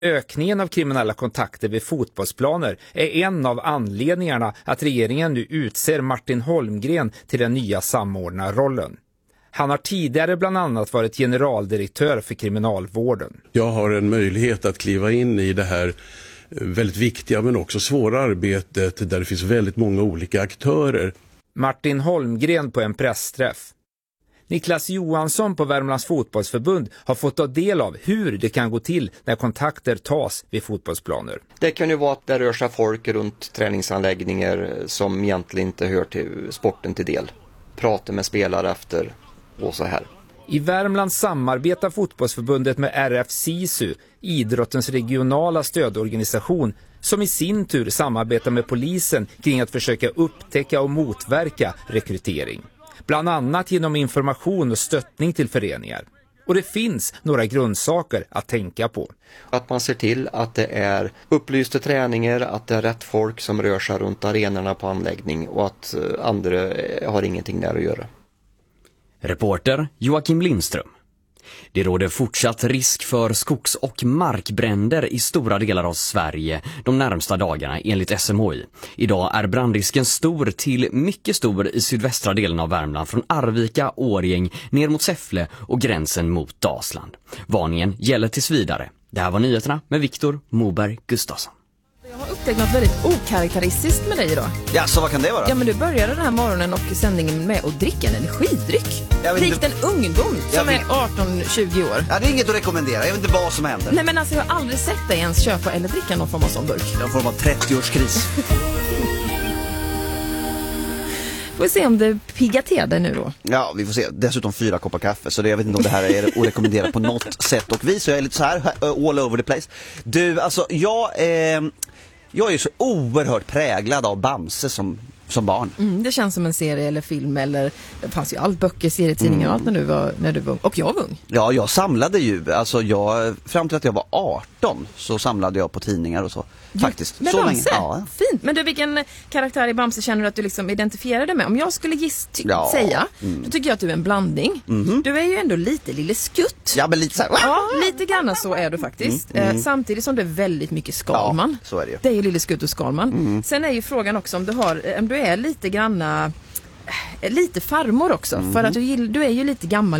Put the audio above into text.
Ökningen av kriminella kontakter vid fotbollsplaner är en av anledningarna att regeringen nu utser Martin Holmgren till den nya samordnarrollen. Han har tidigare bland annat varit generaldirektör för kriminalvården. Jag har en möjlighet att kliva in i det här väldigt viktiga men också svåra arbetet där det finns väldigt många olika aktörer. Martin Holmgren på en pressträff. Niklas Johansson på Värmlands fotbollsförbund har fått ta del av hur det kan gå till när kontakter tas vid fotbollsplaner. Det kan ju vara att det rör sig folk runt träningsanläggningar som egentligen inte hör till sporten till del. Prata med spelare efter och så här. I Värmland samarbetar fotbollsförbundet med RF-SISU, idrottens regionala stödorganisation, som i sin tur samarbetar med polisen kring att försöka upptäcka och motverka rekrytering. Bland annat genom information och stöttning till föreningar. Och det finns några grundsaker att tänka på. Att man ser till att det är upplysta träningar, att det är rätt folk som rör sig runt arenorna på anläggning och att andra har ingenting där att göra. Reporter Joakim Lindström. Det råder fortsatt risk för skogs- och markbränder i stora delar av Sverige de närmsta dagarna enligt SMHI. Idag är brandrisken stor till mycket stor i sydvästra delen av Värmland från Arvika, Årjäng ner mot Säffle och gränsen mot Dalsland. Varningen gäller tills vidare. Det här var nyheterna med Viktor Moberg Gustafsson. Jag har upptäckt något väldigt okaraktäristiskt med dig idag. Ja, så vad kan det vara? Ja, men du började den här morgonen och sändningen med att dricka en energidryck. Likt en ungdom som är 18-20 år. Ja, det är inget att rekommendera. Jag vet inte vad som händer. Nej, men alltså jag har aldrig sett dig ens köpa eller dricka någon form av sån burk. Jag får vara 30-årskris. Får vi se om det piggar till dig nu då. Ja, vi får se. Dessutom 4 koppar kaffe. Så jag vet inte om det här är att rekommendera på något sätt och vis. Så jag är lite så här all over the place. Du, alltså jag är ju så oerhört präglad av Bamse som barn. Det känns som en serie eller film eller det fanns ju allt böcker, serietidningar och allt när du var ung. Och jag var ung. Ja, jag samlade ju, alltså fram till att jag var 18 så samlade jag på tidningar och så. Faktiskt. Men så Bamse, ja. fint. Men du, vilken karaktär i Bamse känner du att du liksom identifierar dig med? Om jag skulle säga, då tycker jag att du är en blandning. Du är ju ändå lite lille skutt. Ja, men lite så här. Ja, lite grann så är du faktiskt. Samtidigt som du är väldigt mycket Skalman. Ja, så är det ju. Det är ju lille skutt och Skalman. Sen är ju frågan också om du är lite granna lite farmor också. För att du är ju lite gammal